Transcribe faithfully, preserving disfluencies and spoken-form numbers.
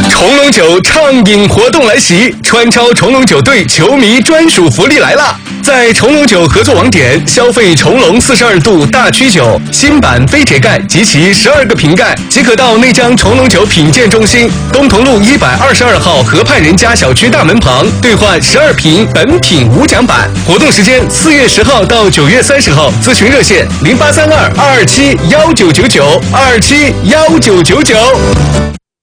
重龙酒畅饮活动来袭，川超重龙酒队球迷专属福利来了！在重龙酒合作网点消费重龙四十二度大曲酒新版飞铁盖及其十二个瓶盖，即可到内江重龙酒品鉴中心东同路一百二十二号河畔人家小区大门旁兑换十二瓶本品无奖版。活动时间四月十号到九月三十号，咨询热线零八三二二二七幺九九九二七幺九九九。